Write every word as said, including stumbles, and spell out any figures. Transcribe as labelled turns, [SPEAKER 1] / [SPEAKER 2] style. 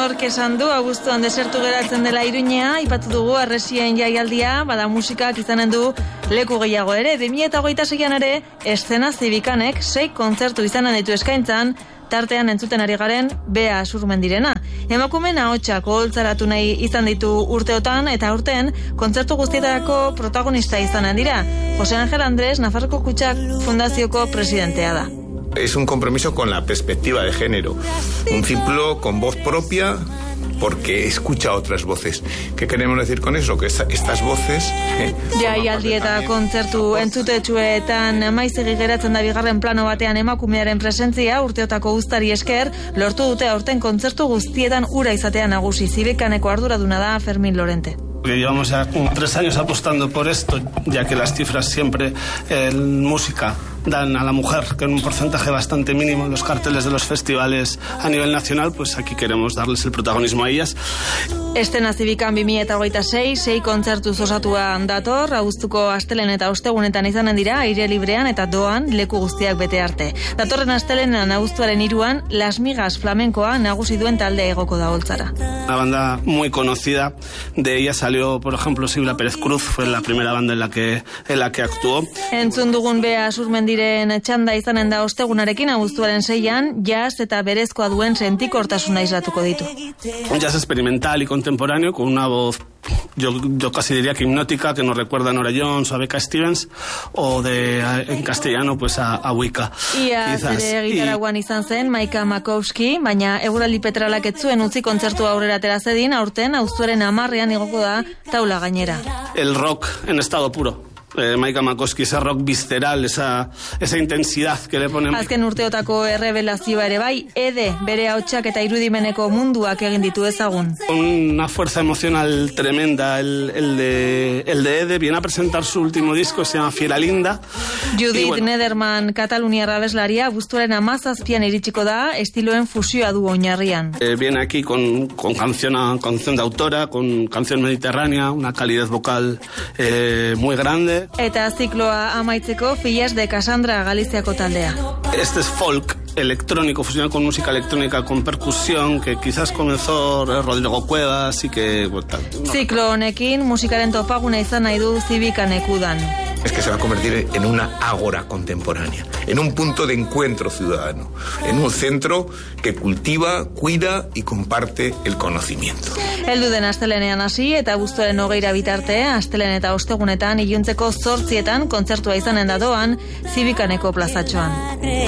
[SPEAKER 1] nork esan du, abuztuan desertu geratzen dela Iruñea, ipatu dugu arresien jaialdia, bada musikak izanen du leku gehiago ere. bi mila hogeita seian ere, Eszena Zibikanek sei kontzertu izanen ditu eskaintzan, tartean entzuten ari garen Bea Surmendirena. Emakumeen ahotsak oholtzaratu nahi izan ditu urteotan, eta urten kontzertu guztietarako protagonista izanen dira. Jose Angel Andrés, Nafarroko Kutxak Fundazioko presidentea da.
[SPEAKER 2] Es un compromiso con la perspectiva de género, un ciclo con voz propia, porque escucha otras voces. ¿Qué queremos decir con eso? Que esta, estas voces... Eh,
[SPEAKER 1] Jaialdi eta kontzertu entzutetsuetan maizegi geratzen da bigarren plano batean emakumearen presentzia, urteotako uztari esker, lortu dute aurten kontzertu guztietan ura izatea nagusi. Zibikaneko arduraduna da Fermín Lorente.
[SPEAKER 3] Llevamos ya tres años apostando por esto, ya que las cifras siempre en música dan a la mujer, que en un porcentaje bastante mínimo en los carteles de los festivales a nivel nacional, pues aquí queremos darles el protagonismo a ellas.
[SPEAKER 1] Eszena Zibikan bi mila hogeita sei, sei kontzertuz osatua dator, abuztuko astelen eta ostegunetan izanen dira, aire librean eta doan leku guztiak bete arte. Datorren astelenean abuztuaren hiruan, Las Migas flamenkoa nagusi duen talde egoko da holtzara.
[SPEAKER 3] Una banda muy conocida, de ella salió, por ejemplo, Silvia Pérez Cruz, fue la primera banda en la que, en la que actuó.
[SPEAKER 1] Entzun dugun Bea Surmendiren txanda izanen da ostegunarekin, abuztuaren seian, jazz eta berezkoa duen sentikortasuna islatuko ditu.
[SPEAKER 3] Un jazz experimental y contemporáneo con una voz, yo, yo casi diría que hipnótica, que nos recuerda a Nora Jones o a Becca Stevens, o de en castellano pues a, a Wicca.
[SPEAKER 1] Ia zere gitaraguan izan zen Maika Makowski, baina Eguraldi Petralak ez zuen utzi kontzertu aurrera atera zedin, aurten abuztuaren hamarrean igoko da taula gainera.
[SPEAKER 3] El rock en estado puro. Eh, Maika Makowski, ese rock visceral, esa, esa intensidad que le ponen.
[SPEAKER 1] Azken urteotako errebelazioa ere bai, Ede, bere ahotsak eta irudimeneko munduak egin ditu ezagun.
[SPEAKER 3] Una fuerza emocional tremenda, el, el, de, el de Ede viene a presentar su último disco, se llama Fiera Linda.
[SPEAKER 1] Judith bueno. Nederman, kataluniarra abeslaria, abuztuaren hamazazpian iritsiko da, estiloen fusioa du oinarrian.
[SPEAKER 3] Eh, viene aquí con, con canción, canción de autora, con canción mediterránea, una calidez vocal eh, muy grande.
[SPEAKER 1] Eta zikloa amaitzeko Fillas de Cassandra Galiziako taldea.
[SPEAKER 3] Este es folk electrónico, fusionado con música electrónica, con percusión, que quizás comenzó Rodrigo Cuevas y que... Bueno, no.
[SPEAKER 1] Ziklo honekin musikaren topaguna izan nahi du Zibikanek udan.
[SPEAKER 2] Es que se va a convertir en una ágora contemporánea, en un punto de encuentro ciudadano, en un centro que cultiva, cuida y comparte el conocimiento.
[SPEAKER 1] Heldu den astelenean hasi eta abuztuaren hogeira bitarte, astelen eta ostegunetan iluntzeko zortzietan kontzertua izanen da doan Zibikaneko plazatxoan.